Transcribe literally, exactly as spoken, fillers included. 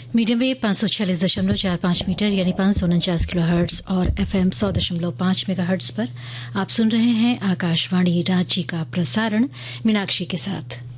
Medium wave पाँच सौ छियालीस दशमलव चार पाँच मीटर यानी पाँच सौ उनचास किलो हर्ट्ज और एफएम सौ दशमलव पाँच मेगा हर्ट्ज पर आप सुन रहे हैं आकाशवाणी रांची का प्रसारण मीनाक्षी के साथ।